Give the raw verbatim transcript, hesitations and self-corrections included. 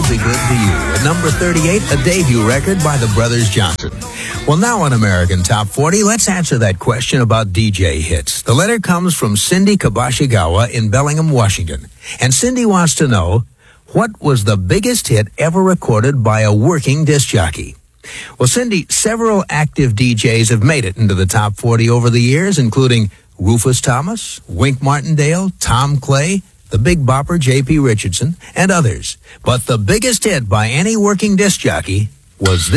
Be Good to You. At number thirty-eight, a debut record by the Brothers Johnson. Well, now on American Top forty, let's answer that question about D J hits. The letter comes from Cindy Kabashigawa in Bellingham, Washington. And Cindy wants to know, what was the biggest hit ever recorded by a working disc jockey? Well, Cindy, several active D Js have made it into the top forty over the years, including Rufus Thomas, Wink Martindale, Tom Clay, the Big Bopper J P Richardson, and others. But the biggest hit by any working disc jockey was this.